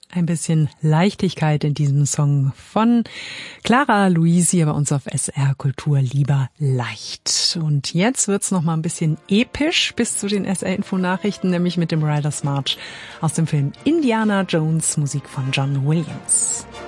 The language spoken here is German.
Ein bisschen Leichtigkeit in diesem Song von Clara Luisi hier bei uns auf SR Kultur, lieber leicht. Und jetzt wird's noch mal ein bisschen episch bis zu den SR-Info-Nachrichten, nämlich mit dem Riders March aus dem Film Indiana Jones, Musik von John Williams.